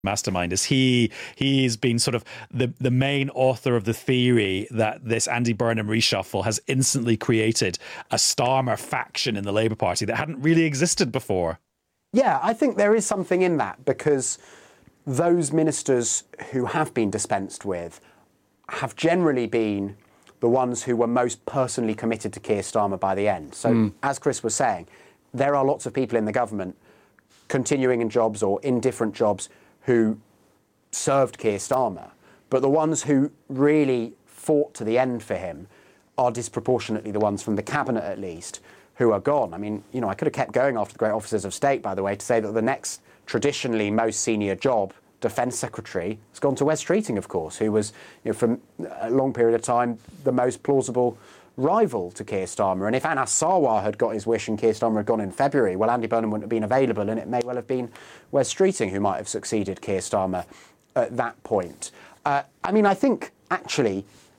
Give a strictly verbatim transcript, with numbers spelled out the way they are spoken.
mastermind is he he's been sort of the the main author of the theory that this Andy Burnham reshuffle has instantly created a Starmer faction in the Labour Party that hadn't really existed before. Yeah, I think there is something in that, because those ministers who have been dispensed with have generally been the ones who were most personally committed to Keir Starmer by the end. So, mm. as Chris was saying, there are lots of people in the government continuing in jobs or in different jobs who served Keir Starmer, but the ones who really fought to the end for him are disproportionately the ones from the cabinet, at least, who are gone. I mean, you know, I could have kept going after the great officers of state, by the way, to say that the next traditionally most senior job, Defence Secretary, has gone to Wes Streeting, of course, who was, you know, for a long period of time, the most plausible rival to Keir Starmer. And if Anas Sarwar had got his wish and Keir Starmer had gone in February, well, Andy Burnham wouldn't have been available, and it may well have been Wes Streeting who might have succeeded Keir Starmer at that point. Uh, I mean, I think, actually,